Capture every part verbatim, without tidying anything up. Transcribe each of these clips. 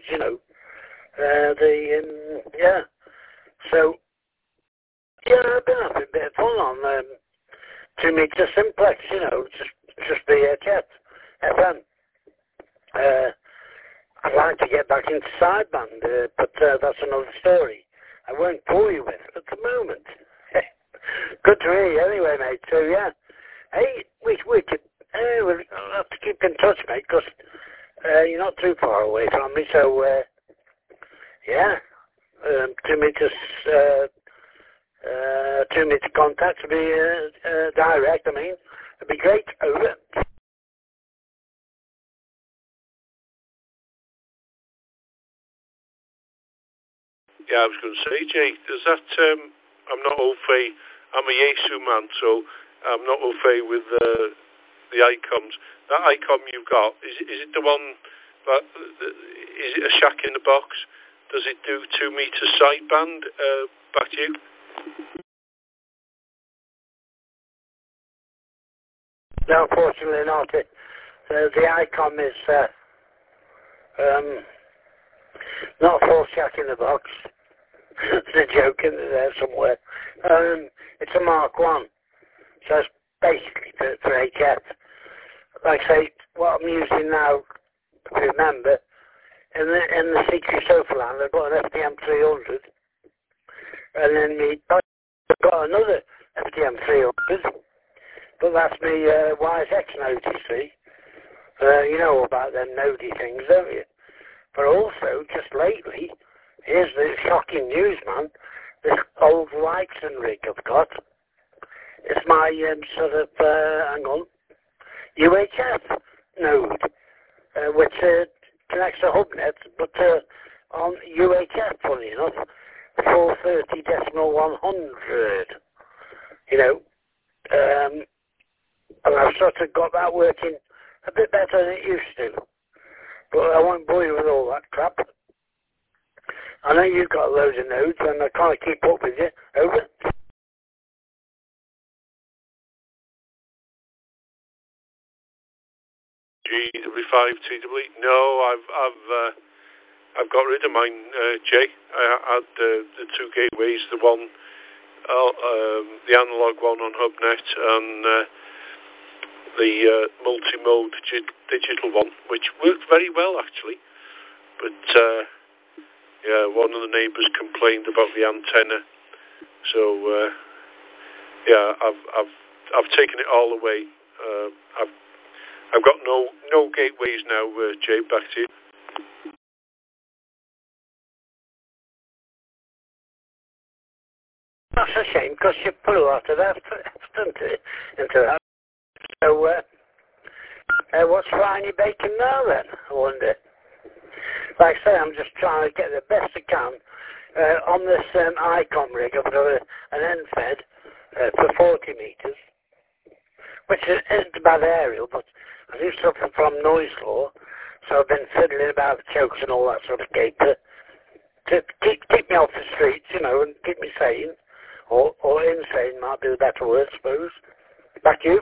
you know. Uh, the, um, yeah. So, yeah, I've been having a bit of fun on um, two meter simplex, you know, just, just the uh, jet, F M. Uh, I'd like to get back into sideband, uh, but uh, that's another story. I won't bore you with it at the moment. Good to hear you anyway, mate. So, yeah. Hey, we, we could, uh, we'll have to keep in touch, mate, because uh, you're not too far away from me. So, uh, yeah, um, two meters, uh, uh, two meter contact would be uh, uh, direct. I mean, it'd be great. Over. Yeah, I was going to say, Jay, does that, um, I'm not au fait, I'm a Yesu man, so I'm not au fait with uh, the ICOMs. That ICOM you've got, is it, is it the one, that, is it a shack in the box? Does it do two meter sideband? Uh, back to you. No, unfortunately not. It, uh, the ICOM is uh, um, not a full shack in the box. There's a joke in there somewhere. Um, it's a Mark One, so it's basically for, for H F. Like I say, what I'm using now, if you remember, in the in the C Q sofa land, I've got an F D M three hundred, and then me, I've got another F D M three hundred, but that's me uh, Y S X node, you see. Uh, you know all about them nodey things, don't you? But also, just lately, here's the shocking news, man. This old Lightson rig I've got. It's my um, sort of, uh, hang on, U H F node, uh, which uh, connects to HubNet, but uh, on U H F, funny enough, four thirty decimal one hundred. You know, um, and I've sort of got that working a bit better than it used to. But I won't bore you with all that crap. I know you've got loads of nodes, and I can't keep up with you. Over. G W five T W. No, I've I've uh, I've got rid of mine, uh, Jay. I had uh, the two gateways, the one, uh, um, the analog one on HubNet, and uh, the uh, multi-mode digi- digital one, which worked very well actually. But uh, yeah, one of the neighbours complained about the antenna, so uh, yeah, I've I've I've taken it all away. Uh, I've I've got no no gateways now, uh, Jay. Back to you. That's a shame, because you put a lot of effort into, into that. So, uh, uh, what's frying your bacon now then, I wonder? Like I say, I'm just trying to get the best I can. Uh, on this um, ICOM rig, I've got a, an end fed uh, for forty metres, which isn't a bad aerial, but I do suffer from noise floor, so I've been fiddling about the chokes and all that sort of caper to keep, keep me off the streets, you know, and keep me sane, or, or insane might be the better word, I suppose. Back to you.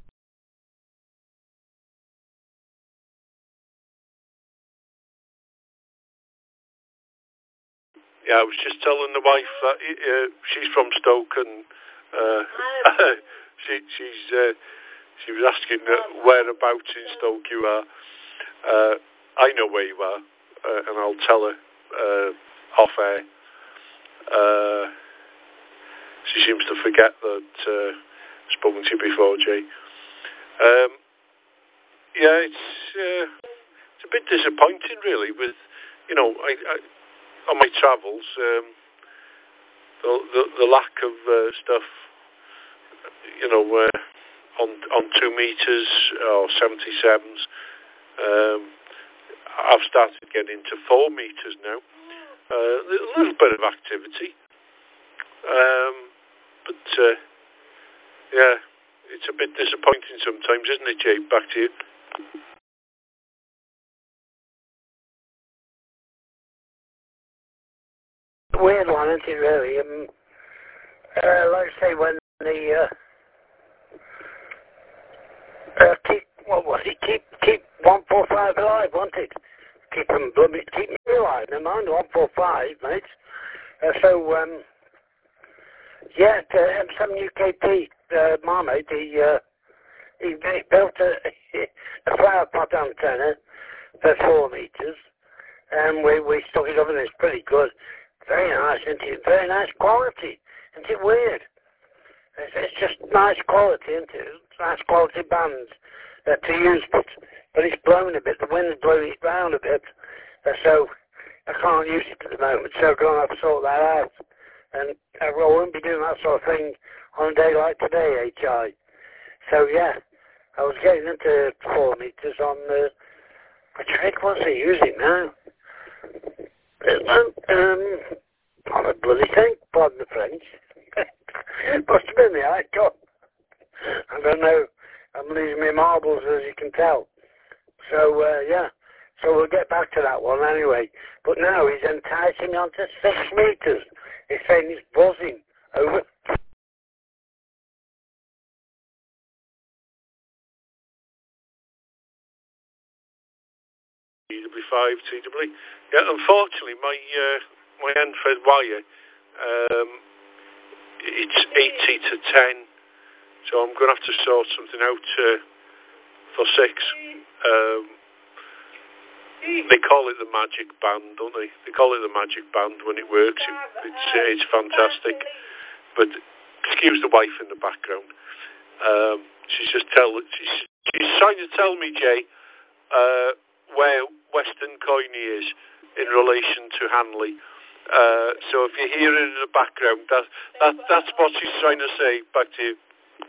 Yeah, I was just telling the wife that uh, she's from Stoke, and uh, she she's uh, she was asking uh, whereabouts in Stoke you are. Uh, I know where you are, uh, and I'll tell her uh, off air. Uh, she seems to forget that uh, I've spoken to you before, Jay. Um, yeah, it's uh, it's a bit disappointing, really. With you know, I, I on my travels, um, the, the the lack of uh, stuff, you know, uh, on on two meters or seventy-sevens. Um, I've started getting into four meters now. Uh, a little bit of activity, um, but uh, yeah, it's a bit disappointing sometimes, isn't it, Jay? Back to you. Weird one, isn't it, really? Um, uh, like I say, when the uh, uh, keep what was it? Keep keep one four five alive, wasn't it? keep them bloody, keep me alive. Never mind, one four five, mate. Uh, so, um, yeah, to M seven U K P, uh, my mate, he, uh, he, he built a, a flower pot antenna for four metres, and we, we stuck it up, and it's pretty good. Very nice, isn't it? Very nice quality. Isn't it weird? It's, it's just nice quality, isn't it? It's nice quality bands uh, to use, but, but it's blown a bit. The wind's blowing it round a bit, uh, so I can't use it at the moment, so I'm going to have to sort that out. And I won't be doing that sort of thing on a day like today, H I. So, yeah, I was getting into four metres on the... Which rig was he using now? Um, on a bloody thing, pardon the French. Must have been the icon. I don't know. I'm losing my marbles, as you can tell. So, uh, yeah. So we'll get back to that one anyway. But now he's enticing me onto six metres. He's saying he's buzzing over. T W five, T W. Yeah, unfortunately, my uh, my end-fed wire, um, it's eighty to ten, so I'm going to have to sort something out uh, for six. Um, they call it the magic band, don't they? They call it the magic band when it works. It, it's uh, it's fantastic. But excuse the wife in the background. Um, she's just tell she's she's trying to tell me, Jay, uh, where Western Coiney is in relation to Hanley. Uh, so if you hear it in the background, that, that, that's what she's trying to say. Back to you.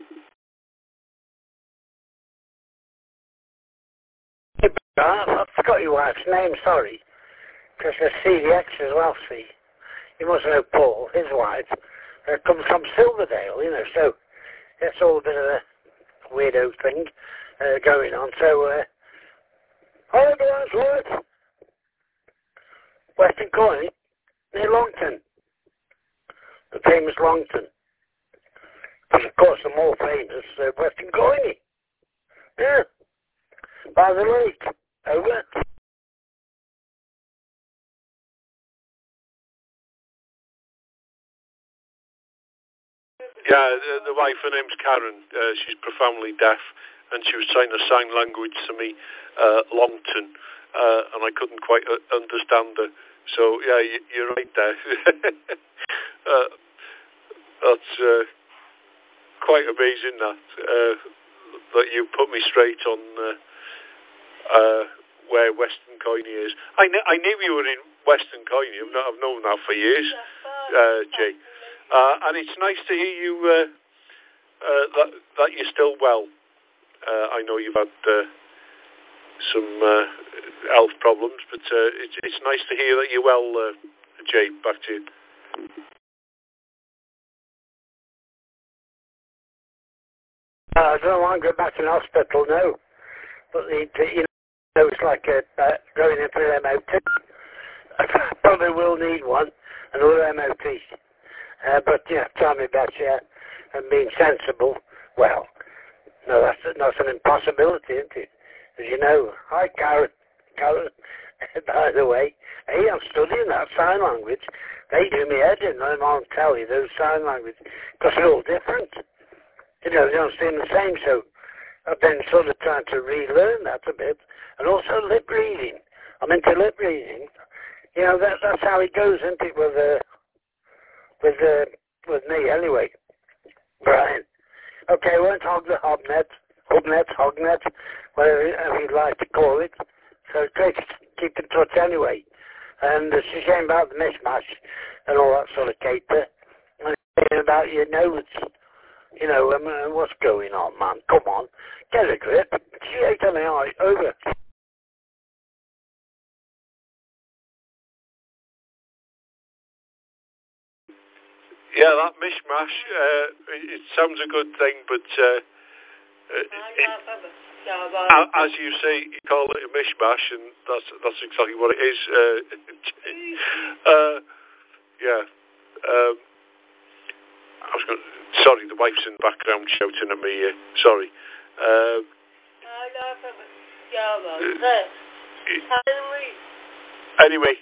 Hey, I forgot your wife's name, sorry. Because there's C V X as well, see. You must know Paul, his wife, uh, comes from Silverdale, you know, so it's all a bit of a weirdo thing uh, going on. So, uh, hi everyone's wife. Western Coiney, near Longton. The famous Longton. Because of course the more famous uh, Western Coiney. Yeah. By the lake. Over. Yeah, the, the wife, her name's Karen. Uh, she's profoundly deaf, and she was trying to sign language to me, uh, Longton, uh, and I couldn't quite uh, understand her. So, yeah, you, you're right there. uh, that's uh, quite amazing, that, uh, that you put me straight on uh, uh, where Western Coiney is. I, kn- I knew you were in Western Coiney. I've, not, I've known that for years, uh, Jay. Uh, and it's nice to hear you, uh, uh, that, that you're still well. Uh, I know you've had uh, some uh, health problems, but uh, it's, it's nice to hear that you're well, uh, Jay. Back to you. Uh, I don't want to go back to the hospital, no. But the, the, you know, it's like a, uh, going in for an M O T. I probably will need one, another M O T. Uh, but, yeah, trying my best, yeah, and being sensible, well, no, that's, that's an impossibility, isn't it? As you know. Hi, Karen. Karen, by the way, hey, I'm studying that sign language. They do me head in, I won't tell you, those sign language, because they're all different. You know, they don't seem the same, so I've been sort of trying to relearn that a bit, and also lip reading. I'm into lip reading. You know, that, that's how it goes, isn't it, with, uh, with, uh, with me, anyway. Brian. Okay, I won't hog the hobnet, hobnet, hognet, whatever you'd like to call it. So it's great to keep in touch anyway. And uh, she's saying about the mishmash and all that sort of caper. And saying about your notes. You know, I mean, what's going on, man? Come on, get a grip. G eight M A I, over. Yeah, that mishmash, uh, it, it sounds a good thing, but uh, it, it, as you say, you call it a mishmash, and that's that's exactly what it is. Uh, uh, yeah. Um, I was going. Sorry, the wife's in the background shouting at me. Uh, sorry. Um, uh, Anyway,